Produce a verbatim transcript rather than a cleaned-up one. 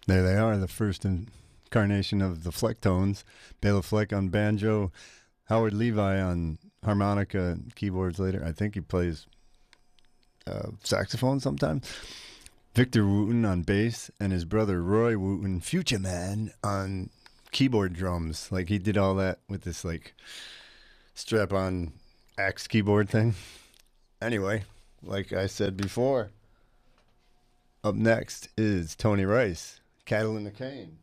There they are, the first incarnation of the Flecktones. Bela Fleck on banjo, Howard Levi on harmonica and keyboards later. I think he plays uh, saxophone sometimes. Victor Wooten on bass, and his brother Roy Wooten, Future Man, on keyboard drums. Like, he did all that with this, like, strap-on axe keyboard thing. Anyway, like I said before, up next is Tony Rice, Cattle in the Cane.